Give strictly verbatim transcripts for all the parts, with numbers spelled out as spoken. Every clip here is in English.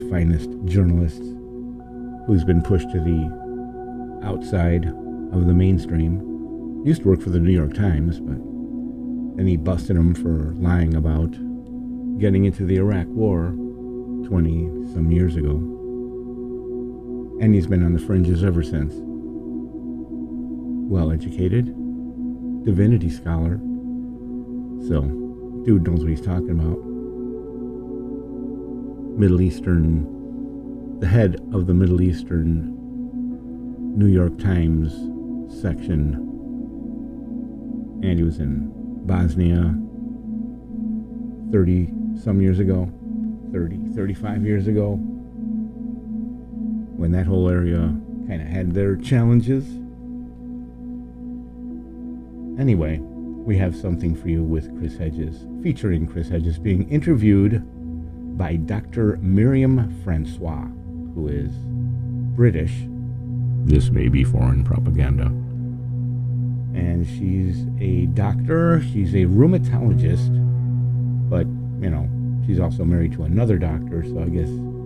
finest journalists who's been pushed to the outside of the mainstream. He used to work for the New York Times, but then he busted him for lying about getting into the Iraq War twenty some years ago. And he's been on the fringes ever since. Well educated, divinity scholar. So, dude knows what he's talking about. Middle Eastern, the head of the Middle Eastern New York Times section. And he was in Bosnia thirty some years ago, thirty, thirty-five years ago, when that whole area kind of had their challenges. Anyway, we have something for you with Chris Hedges, featuring Chris Hedges being interviewed by Doctor Miriam Francois, who is British. This may be foreign propaganda. And she's a doctor, she's a rheumatologist, but, you know, she's also married to another doctor, so I guess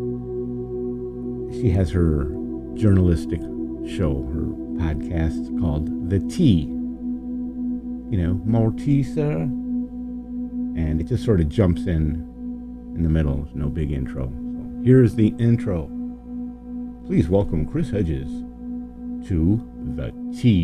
she has her journalistic show, her podcast called The Tea. You know, more tea, sir? And it just sort of jumps in in the middle. There's no big intro. So here's the intro. Please welcome Chris Hedges to The Tea.